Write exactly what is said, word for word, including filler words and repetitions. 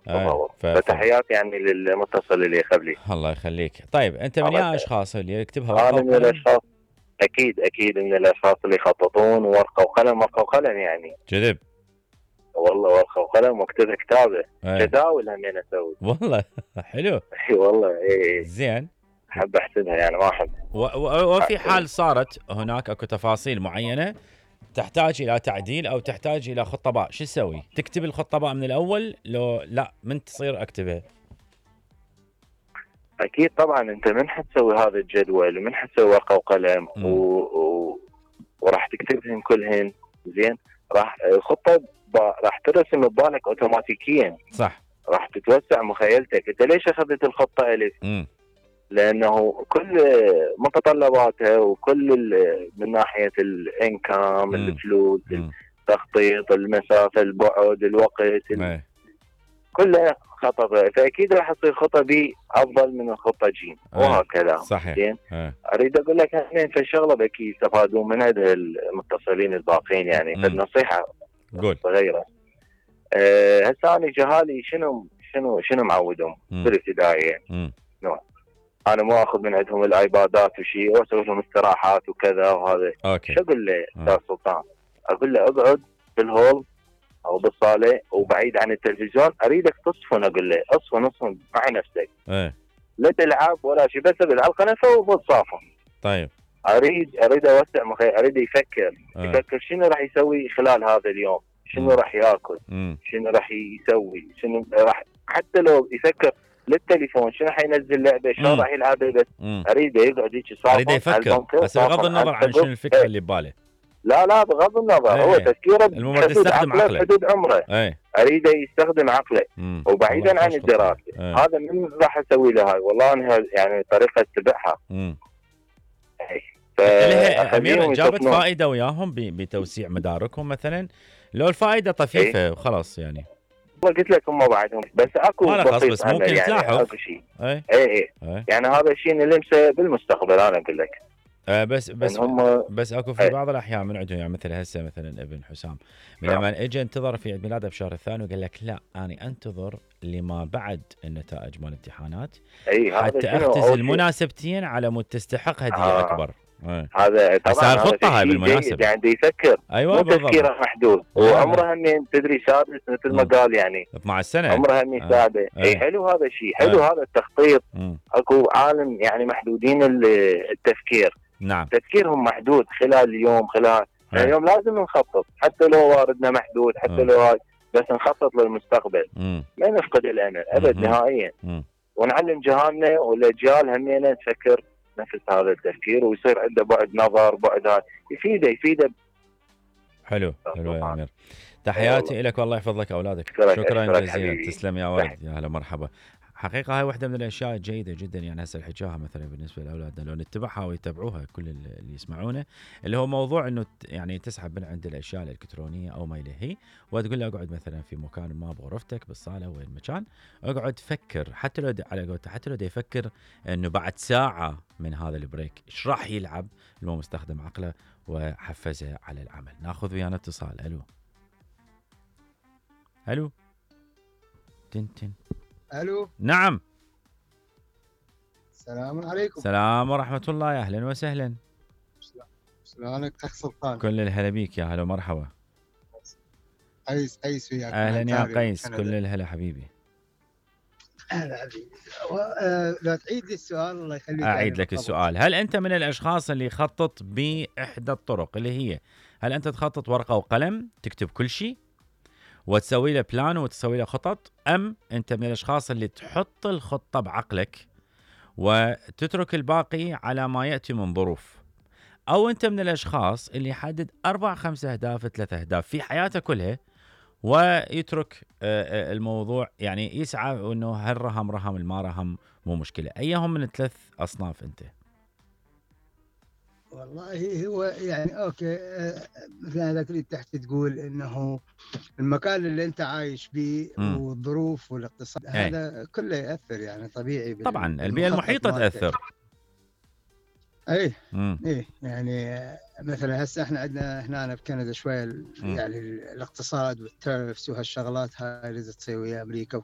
بالضبط. ف... فتحياتي يعني للمتصل اللي قبلي. الله يخليك. طيب انت من يا اشخاص اللي يكتبها ورقه انا من وقلم؟ الاشخاص اكيد اكيد من الاشخاص اللي يخططون ورقه وقلم ورقه وقلم يعني. كذب والله ورقه وقلم واكتب كتابه ايه. جداول همين اسوي. والله حلو. اي والله اي. زين. احب احسبها يعني ما احب. و... و... وفي حال صارت هناك اكو تفاصيل معينه تحتاج الى تعديل او تحتاج الى خطه باء، شو تسوي؟ تكتب الخطه باء من الاول لو لا من تصير اكتبها؟ اكيد طبعا انت من حتسوي هذا الجدول ومن حتسوي ورقه وقلم و... و... وراح تكتبهن كلهن زين. راح الخطه راح ترسم ببالك اوتوماتيكيا. صح. راح تتوسع مخيلتك. انت ليش اخذت الخطه الف؟ امم لانه كل متطلباتها وكل من ناحيه الانكم الفلوس التخطيط المسافه البعد الوقت ال... كلها خطه. فاكيد راح تصير خطه بي افضل من الخطه جيم وهكذا. صحيح. زين. اريد اقول لك اثنين في الشغله بكي يستفادون من هذا المتصلين الباقيين يعني. فالنصيحه صغيره. أه هسه انا جهالي شنو شنو شنو معودهم بالابتدائيه. نوع انا مو اخذ من عندهم الايبادات وشيء واسوي لهم استراحات وكذا وهذا. اوكي. شو اقول له استاذ سلطان؟ اقول له اقعد بالهول او بالصاله وبعيد عن التلفزيون. اريدك تصفن. اقول له اصفن اصفن مع نفسك. ايه. لا تلعب ولا شيء بس اقعد على القنفه وبتصافن. طيب. اريد اريد اوسع مخي. اريد يفكر. أه. يفكر شنو راح يسوي خلال هذا اليوم. شنو راح ياكل. مم. شنو راح يسوي. شنو راح حتى لو يفكر للتليفون شنو حينزل لعبه شلون راح يلعبها. بس مم. اريده يقعد هيك صافن. اريده يفكر بس بغض النظر عن شنو الفكره اللي بباله. لا لا بغض النظر. ايه. هو تفكيره المهم تستخدم عقله حدود عمره. ايه. اريده يستخدم عقله. مم. وبعيدا عن الدراسه. ايه. هذا من راح اسوي له هاي. والله انا يعني طريقه اتبعها. امم لها اميره جابت فائده وياهم بتوسيع مداركهم مثلا لو الفائده طفيفه ايه. وخلاص يعني. قلت لك هم بعدهم بس اكو بسيط بس ممكن يعني تلاحظ اكو شيء. اي اي اي. يعني هذا الشيء نلمسه بالمستقبل انا اقول لك. آه بس بس هم بس اكو في ايه. بعض الاحيان من عندهم يعني مثل هسه مثلا ابن حسام لما اجى انتظر في عيد ميلاده بشهر الثاني وقال لك لا انا انتظر لما بعد النتائج مال الامتحانات اي حتى اختزل مناسبتين على مود تستحق هديه آه. اكبر. ايه. هذا طبعا الخطه هاي بالمناسبه يعني يفكر. ايوه مو تفكيره محدود. وعمره هم تدري سادس مثل ما قال يعني اثنعش سنه عمره هم يساعده. آه. اي حلو هذا الشيء. حلو آه. هذا التخطيط. مم. اكو عالم يعني محدودين التفكير. نعم. تفكيرهم محدود خلال اليوم خلال آه. اليوم لازم نخطط حتى لو واردنا محدود حتى آه. لو هاي بس نخطط للمستقبل. مم. ما نفقد الامل ابد نهائيا. مم. ونعلم جهالنا والاجيال همينا تفكر نفس هذا التفكير ويصير عنده بعد نظر بعد هاي يفيده يفيده. حلو حلو يا امير. تحياتي لك والله يحفظ لك اولادك. شكرا جزيلا. تسلم يا ولد. يا هلا مرحبا. حقيقه هاي واحده من الاشياء الجيده جدا يعني هسه الحكاها مثلا بالنسبه لاولادنا لو نتبعها ويتبعوها كل اللي يسمعونه اللي هو موضوع انه يعني تسحب من عند الاشياء الالكترونيه او ما الى هي وتقول له اقعد مثلا في مكان ما بغرفتك بالصاله وين مكان اقعد فكر حتى لو على قولته حتى لو يفكر انه بعد ساعه من هذا البريك ايش راح يلعب المهم استخدم عقله وحفزه على العمل. ناخذ ويانا اتصال. الو الو تن تن الو. نعم. السلام عليكم. السلام ورحمة الله. يا اهلا وسهلا. شلونك اخ سلطان؟ كل الهلا بيك. يا هلا مرحبا. قيس قيس وياك. اهلا يا قيس. كل الهلا حبيبي. اهلا حبيبي. لا تعيد لي السؤال الله يخليك. اعيد لك السؤال. هل انت من الاشخاص اللي يخطط باحدى الطرق اللي هي هل انت تخطط ورقة وقلم تكتب كل شيء وتسوي له بلان وتسوي له خطط ام انت من الاشخاص اللي تحط الخطة بعقلك وتترك الباقي على ما يأتي من ظروف او انت من الاشخاص اللي يحدد اربع خمس اهداف ثلاث اهداف في حياته كلها ويترك الموضوع يعني يسعى انه هل رهم رهم الما رهم مو مشكلة. ايهم من الثلاث اصناف انت؟ والله هو يعني اوكي مثل هذاك اللي تحت تقول انه المكان اللي انت عايش به والظروف والاقتصاد هي. هذا كله ياثر يعني طبيعي. طبعا البيئه المحيطه تاثر. اي اي يعني مثلا هسه احنا عندنا هنا بكندا شويه يعني الاقتصاد والتيرفس وهالشغلات هاي اللي تصير ويا امريكا